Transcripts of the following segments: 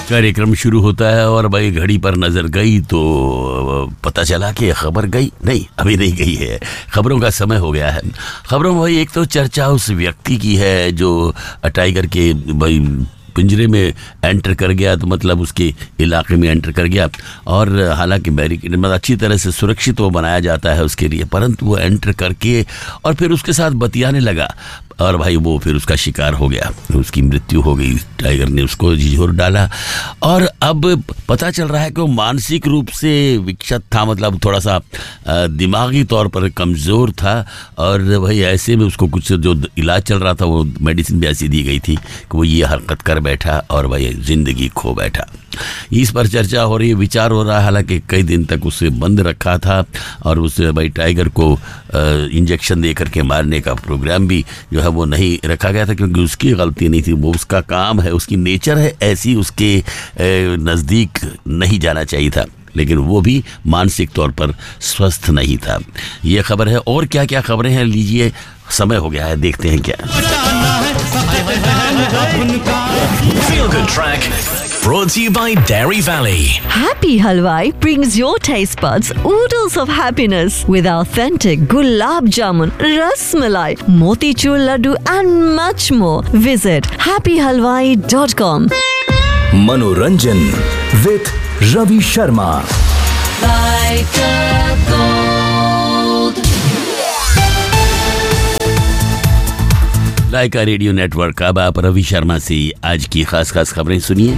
कार्यक्रम शुरू होता है और भाई घड़ी पर नजर गई तो पता चला कि खबर गई नहीं, अभी नहीं गई है, खबरों का समय हो गया है। खबरों में भाई एक तो चर्चा उस व्यक्ति की है जो टाइगर के भाई पिंजरे में एंटर कर गया, तो मतलब उसके इलाके में एंटर कर गया और हालांकि बैरिकेड मतलब अच्छी तरह से सुरक्षित वो बनाया जाता है उसके लिए, परंतु वो एंटर करके और फिर उसके साथ बतियाने लगा और भाई वो फिर उसका शिकार हो गया, उसकी मृत्यु हो गई। टाइगर ने उसको झिझोर डाला और अब पता चल रहा है कि वो मानसिक रूप से विक्षत था, मतलब थोड़ा सा दिमागी तौर पर कमज़ोर था और भाई ऐसे में उसको कुछ जो इलाज चल रहा था वो मेडिसिन भी ऐसी दी गई थी कि वो ये हरकत कर बैठा और भाई ज़िंदगी खो बैठा। इस पर चर्चा हो रही है, विचार हो रहा है, हालांकि कई दिन तक उसे बंद रखा था और उसे भाई टाइगर को इंजेक्शन दे करके मारने का प्रोग्राम भी जो है वो नहीं रखा गया था, क्योंकि उसकी गलती नहीं थी, वो उसका काम है, उसकी नेचर है ऐसी, उसके नज़दीक नहीं जाना चाहिए था, लेकिन वो भी मानसिक तौर पर स्वस्थ नहीं था। ये खबर है। और क्या क्या खबरें हैं लीजिए, समय हो गया है, देखते हैं क्या। Feel Good Track brought to you by Dairy Valley. Happy Halwai brings your taste buds oodles of happiness with authentic gulab jamun, ras malai, motichur laddu and much more. Visit happyhalwai.com. Manoranjan with Ravi Sharma. Like a gold. Lyca radio network. अब आप रवि शर्मा से आज की खास खास खबरें सुनिए।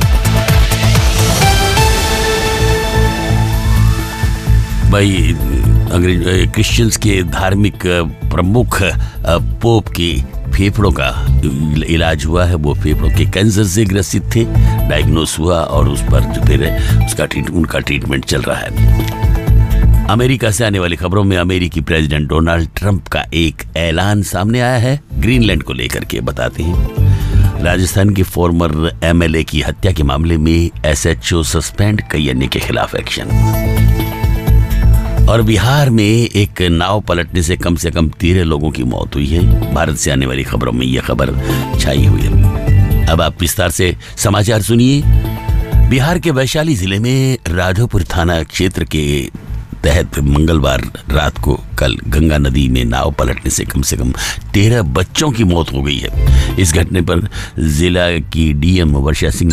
भाई अंग्रेज क्रिश्चियंस के धार्मिक प्रमुख पोप के फेफड़ों का इलाज हुआ है, वो फेफड़ों के कैंसर से ग्रसित थे, डायग्नोस हुआ और उस पर जो फिर उनका ट्रीटमेंट चल रहा है। अमेरिका से आने वाली खबरों में अमेरिकी प्रेसिडेंट डोनाल्ड ट्रंप का एक ऐलान सामने आया है ग्रीनलैंड को लेकर के, बताते हैं। राजस्थान के फॉर्मर एमएलए की हत्या के मामले में एसएचओ सस्पेंड, कई अन्य के खिलाफ एक्शन। और बिहार में एक नाव पलटने से कम 13 लोगों की मौत हुई है। भारत से आने वाली खबरों में यह खबर छाई हुई है। अब आप विस्तार से समाचार सुनिए। बिहार के वैशाली जिले में राघोपुर थाना क्षेत्र के तहत मंगलवार रात को कल गंगा नदी में नाव पलटने से कम 13 बच्चों की मौत हो गई है। इस घटने पर जिला की डीएम वर्षा सिंह ने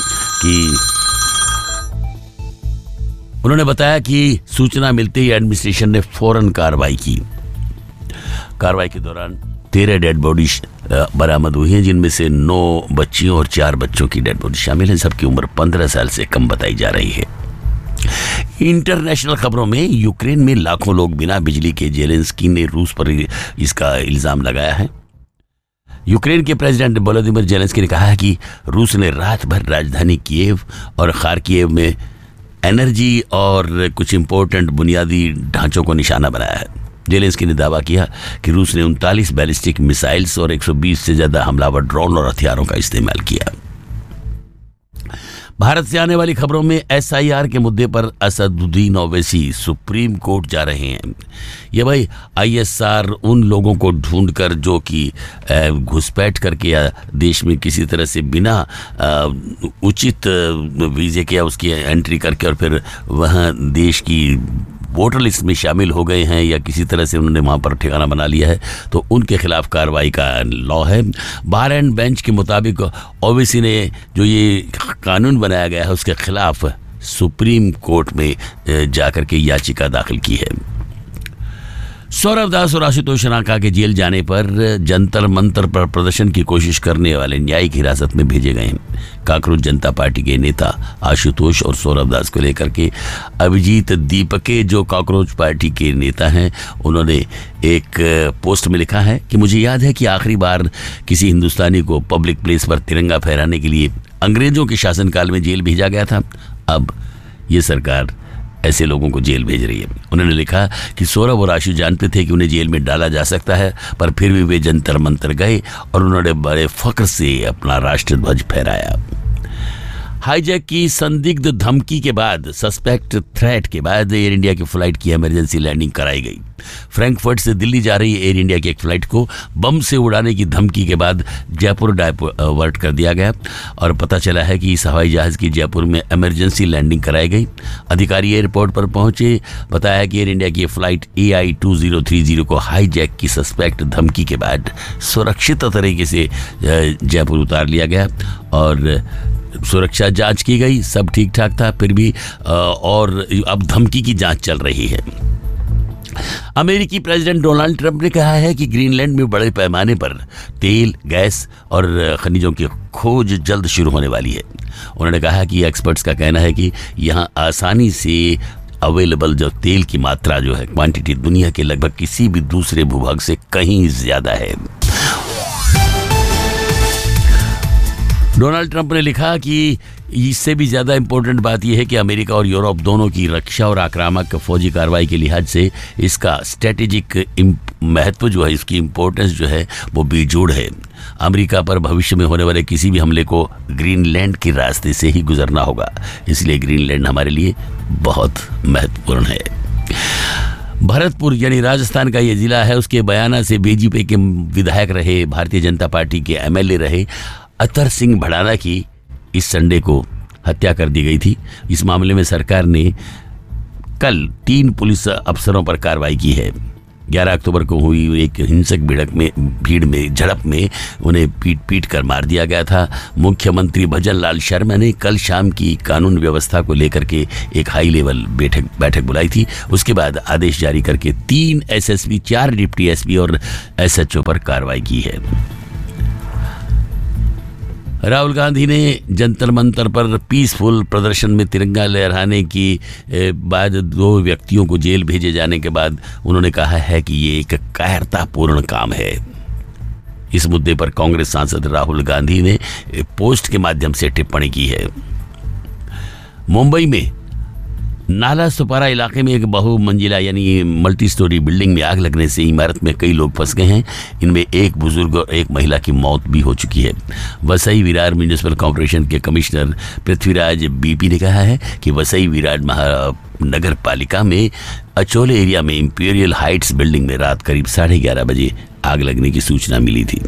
बताया कि सूचना मिलते ही एडमिनिस्ट्रेशन ने फौरन कार्रवाई की। कार्रवाई के दौरान 13 डेड बॉडी बरामद हुई हैं, जिनमें से 9 बच्चियों और 4 बच्चों की डेड बॉडी शामिल है। सबकी उम्र 15 साल से कम बताई जा रही है। इंटरनेशनल खबरों में यूक्रेन में लाखों लोग बिना बिजली के, जेलेंस्की ने रूस पर इसका इल्जाम लगाया है। यूक्रेन के प्रेसिडेंट वोलोदिमीर जेलेंस्की ने कहा है कि रूस ने रात भर राजधानी कीव और खार्किव में एनर्जी और कुछ इंपॉर्टेंट बुनियादी ढांचों को निशाना बनाया है। जेलेंस्की ने दावा किया कि रूस ने 39 बैलिस्टिक मिसाइल्स और 120 से ज्यादा हमलावर ड्रोन और हथियारों का इस्तेमाल किया। भारत से आने वाली खबरों में एसआईआर के मुद्दे पर असदुद्दीन ओवैसी सुप्रीम कोर्ट जा रहे हैं। ये भाई आईएसआर उन लोगों को ढूंढकर जो कि घुसपैठ करके या देश में किसी तरह से बिना उचित वीजे के या उसकी एंट्री करके और फिर वहाँ देश की वोटर लिस्ट में शामिल हो गए हैं या किसी तरह से उन्होंने वहाँ पर ठिकाना बना लिया है, तो उनके खिलाफ कार्रवाई का लॉ है। बार एंड बेंच के मुताबिक ओवैसी ने जो ये कानून बनाया गया है उसके खिलाफ सुप्रीम कोर्ट में जाकर के याचिका दाखिल की है। सौरभ दास और आशुतोष राणा के जेल जाने पर जंतर मंतर पर प्रदर्शन की कोशिश करने वाले न्यायिक हिरासत में भेजे गए हैं। कांकरोच जनता पार्टी के नेता आशुतोष और सौरभ दास को लेकर के अभिजीत दीपके, जो कांकरोच पार्टी के नेता हैं, उन्होंने एक पोस्ट में लिखा है कि मुझे याद है कि आखिरी बार किसी हिंदुस्तानी को पब्लिक प्लेस पर तिरंगा फहराने के लिए अंग्रेजों के शासनकाल में जेल भेजा गया था। अब ये सरकार ऐसे लोगों को जेल भेज रही है। उन्होंने लिखा कि सौरभ और आशु जानते थे कि उन्हें जेल में डाला जा सकता है, पर फिर भी वे जंतर मंतर गए और उन्होंने बड़े फख्र से अपना राष्ट्रध्वज फहराया। हाईजैक की संदिग्ध धमकी के बाद, सस्पेक्ट थ्रेट के बाद एयर इंडिया की फ्लाइट की इमरजेंसी लैंडिंग कराई गई। फ्रैंकफर्ट से दिल्ली जा रही एयर इंडिया की एक फ्लाइट को बम से उड़ाने की धमकी के बाद जयपुर डाइवर्ट कर दिया गया और पता चला है कि इस हवाई जहाज की जयपुर में इमरजेंसी लैंडिंग कराई गई। अधिकारी एयरपोर्ट पर पहुंचे, बताया कि एयर इंडिया की फ्लाइट AI 2030 को हाईजैक की सस्पेक्ट धमकी के बाद सुरक्षित तरीके से जयपुर उतार लिया गया और सुरक्षा जांच की गई, सब ठीक ठाक था। फिर भी और अब धमकी की जांच चल रही है। अमेरिकी प्रेसिडेंट डोनाल्ड ट्रंप ने कहा है कि ग्रीनलैंड में बड़े पैमाने पर तेल, गैस और खनिजों की खोज जल्द शुरू होने वाली है। उन्होंने कहा कि एक्सपर्ट्स का कहना है कि यहां आसानी से अवेलेबल जो तेल की मात्रा जो है, क्वांटिटी दुनिया के लगभग किसी भी दूसरे भूभाग से कहीं ज्यादा है। डोनाल्ड ट्रंप ने लिखा कि इससे भी ज़्यादा इम्पोर्टेंट बात यह है कि अमेरिका और यूरोप दोनों की रक्षा और आक्रामक फौजी कार्रवाई के लिहाज से इसका स्ट्रेटेजिक महत्व जो है, इसकी इम्पोर्टेंस जो है वो बेजोड़ है। अमेरिका पर भविष्य में होने वाले किसी भी हमले को ग्रीनलैंड के रास्ते से ही गुजरना होगा, इसलिए ग्रीनलैंड हमारे लिए बहुत महत्वपूर्ण है। भरतपुर यानी राजस्थान का ये जिला है, उसके बयाना से बीजेपी के विधायक रहे, भारतीय जनता पार्टी के MLA रहे अतर सिंह भड़ाना की इस संडे को हत्या कर दी गई थी। इस मामले में सरकार ने कल 3 पुलिस अफसरों पर कार्रवाई की है। 11 अक्टूबर को हुई एक हिंसक भीड़ में झड़प में उन्हें पीट कर मार दिया गया था। मुख्यमंत्री भजन लाल शर्मा ने कल शाम की कानून व्यवस्था को लेकर के एक हाई लेवल बैठक बुलाई थी। उसके बाद आदेश जारी करके 3 SSP, 4 डिप्टी SP और SHO पर कार्रवाई की है। राहुल गांधी ने जंतर मंतर पर पीसफुल प्रदर्शन में तिरंगा लहराने की बाद 2 व्यक्तियों को जेल भेजे जाने के बाद उन्होंने कहा है कि ये एक कायरतापूर्ण काम है। इस मुद्दे पर कांग्रेस सांसद राहुल गांधी ने पोस्ट के माध्यम से टिप्पणी की है। मुंबई में नाला सुपारा इलाके में एक बहुमंजिला यानी मल्टी स्टोरी बिल्डिंग में आग लगने से इमारत में कई लोग फंस गए हैं। इनमें एक बुजुर्ग और एक महिला की मौत भी हो चुकी है। वसई विरार म्युनिसिपल कॉर्पोरेशन के कमिश्नर पृथ्वीराज BP ने कहा है कि वसई विरार महानगर पालिका में अचोले एरिया में इंपीरियल हाइट्स बिल्डिंग में रात करीब 11:30 बजे आग लगने की सूचना मिली थी।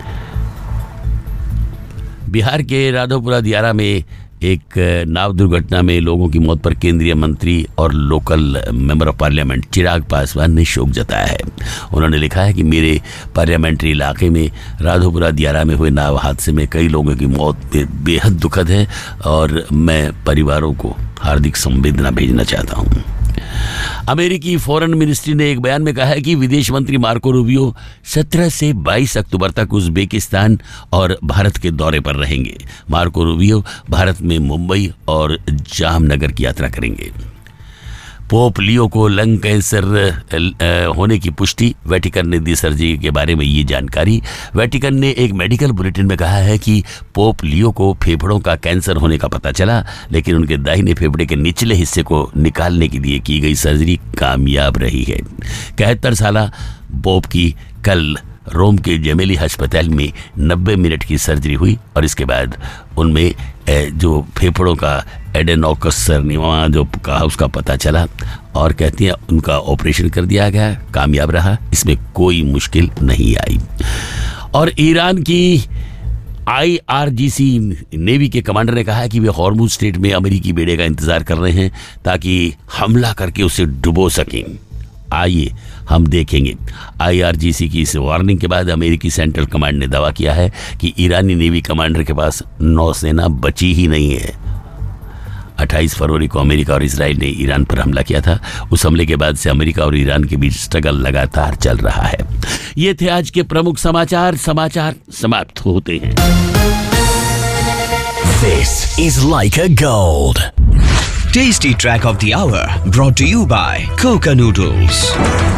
बिहार के राघोपुरा दियारा में एक नाव दुर्घटना में लोगों की मौत पर केंद्रीय मंत्री और local member of parliament Chirag Paswan ने शोक जताया है। उन्होंने लिखा है कि मेरे पार्लियामेंट्री इलाके में राघोपुरा दियारा में हुए नाव हादसे में कई लोगों की मौत बेहद दुखद है और मैं परिवारों को हार्दिक संवेदना भेजना चाहता हूँ। अमेरिकी फॉरेन मिनिस्ट्री ने एक बयान में कहा है कि विदेश मंत्री मार्को रूबियो 17 से 22 अक्टूबर तक उज़्बेकिस्तान और भारत के दौरे पर रहेंगे। मार्को रूबियो भारत में मुंबई और जामनगर की यात्रा करेंगे। पोप लियो को लंग कैंसर होने की पुष्टि, वेटिकन ने दी सर्जरी के बारे में ये जानकारी। वेटिकन ने एक मेडिकल बुलेटिन में कहा है कि पोप लियो को फेफड़ों का कैंसर होने का पता चला, लेकिन उनके दाहिने फेफड़े के निचले हिस्से को निकालने के लिए की गई सर्जरी कामयाब रही है। 71 साला पोप की कल रोम के जेमेली अस्पताल में 90 मिनट की सर्जरी हुई और इसके बाद उनमें जो फेफड़ों का एडेनोकर्सिनोमा जो कहा उसका पता चला और कहती हैं उनका ऑपरेशन कर दिया गया, कामयाब रहा, इसमें कोई मुश्किल नहीं आई। और ईरान की IRGC नेवी के कमांडर ने कहा है कि वे हॉर्मुज स्ट्रेट में अमेरिकी बेड़े का इंतजार कर रहे हैं ताकि हमला करके उसे डुबो सकें। आइए हम देखेंगे। IRGC की इस वार्निंग के बाद अमेरिकी सेंट्रल कमांड ने दावा किया है कि ईरानी नेवी कमांडर के पास नौसेना बची ही नहीं है। 28 फरवरी को अमेरिका और इजराइल ने ईरान पर हमला किया था। उस हमले के बाद से अमेरिका और ईरान के बीच स्ट्रगल लगातार चल रहा है। ये थे आज के प्रमुख समाचार समाप्त होते हैं। This is Leica Gold. Tasty track of the hour brought to you by Coca Noodles.